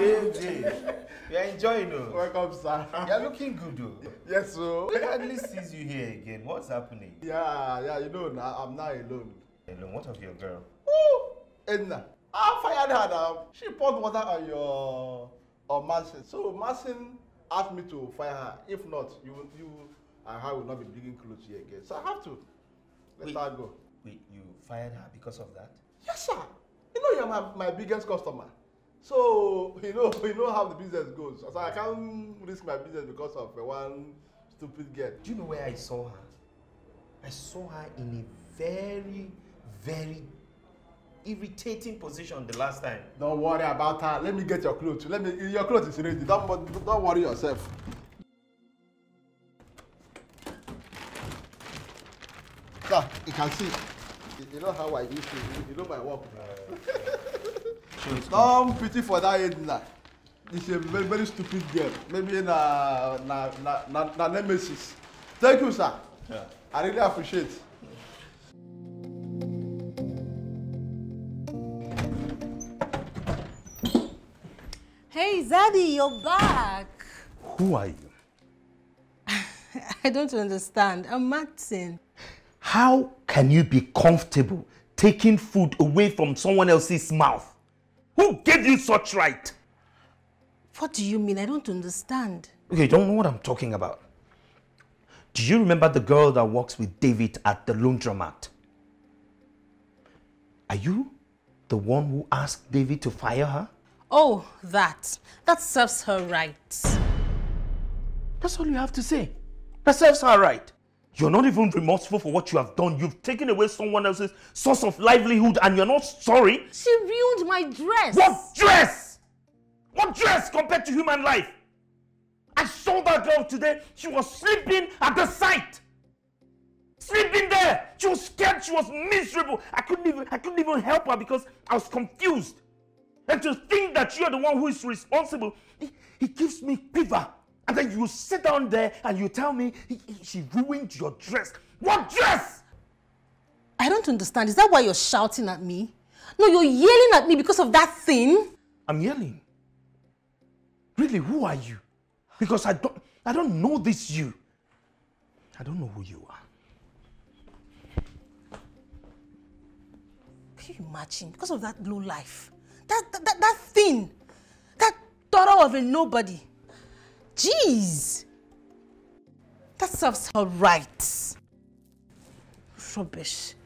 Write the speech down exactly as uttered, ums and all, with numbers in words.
J J. You're enjoying it. Welcome, sir. You're looking good, though. Yes, sir. I hardly sees you here again. What's happening? Yeah, yeah, you know, now I'm not alone. Alone? What of your girl? Ooh, Edna. I fired her now. She poured water on your on Marcin. So Marcin asked me to fire her. If not, you you and her will not be digging clothes here again. So I have to let Wait, her go. Wait, you fired her because of that? Yes, sir. You know you're my, my biggest customer. So you know you know how the business goes. So I can't risk my business because of uh, one stupid girl. Do you know where I saw her? I saw her in a very, very irritating position the last time. Don't worry about her. Let me get your clothes. Let me. Your clothes is ready. Don't don't worry yourself. Sir, you can see. You know how I used to. You know my work. Don't pity for that Edna. It's a very very stupid girl. Maybe na na na na na nemesis. Thank you, sir. Yeah. I really appreciate. Hey, Zaddy, you're back. Who are you? I don't understand. I'm Martin. How can you be comfortable taking food away from someone else's mouth? Who gave you such right? What do you mean? I don't understand. Okay, you don't know what I'm talking about. Do you remember the girl that works with David at the laundromat? Are you the one who asked David to fire her? Oh, that. That serves her right. That's all you have to say. That serves her right. You're not even remorseful for what you have done. You've taken away someone else's source of livelihood and you're not sorry. She ruined my dress. What dress? What dress compared to human life? I saw that girl today. She was sleeping at the site. Sleeping there. She was scared. She was miserable. I couldn't even, I couldn't even help her because I was confused. And to think that you're the one who is responsible, it, it gives me quiver. And then you sit down there and you tell me he, he, she ruined your dress. What dress? I don't understand. Is that why you're shouting at me? No, you're yelling at me because of that thing. I'm yelling. Really, who are you? Because I don't, I don't know this you. I don't know who you are. Can you imagine? Because of that low life. That, that, that, that thing. That daughter of a nobody. Jeez. That serves her right. Rubbish.